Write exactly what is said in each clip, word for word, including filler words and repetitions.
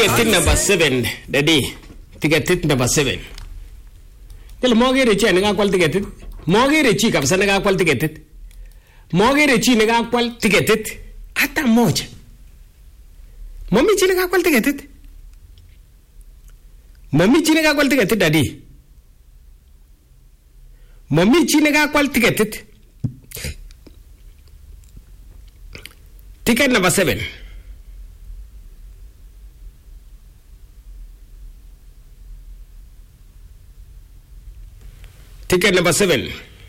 Ticket number seven, Daddy. Ticket number seven. Tell Moggy Richie and Nakwal ticketed. Moggy Richie comes and Nakwal ticketed. Moggy Richie Nakwal ticketed. At a moj. Mommy Chinakwal ticketed. Mommy Chinakwal ticketed, Daddy. Mommy Chinakwal ticketed. Ticket number seven. Ticket number seven.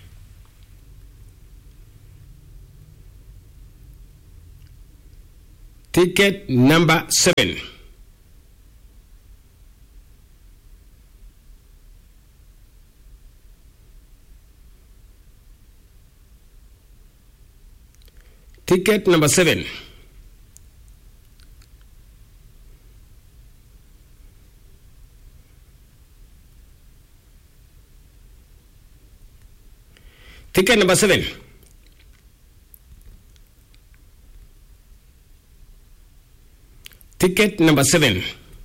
Ticket number seven. Ticket number seven. Ticket number seven. Ticket number seven.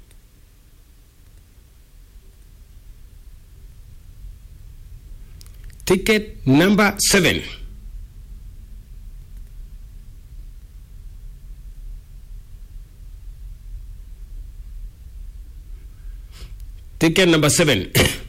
Ticket number seven. Ticket number seven.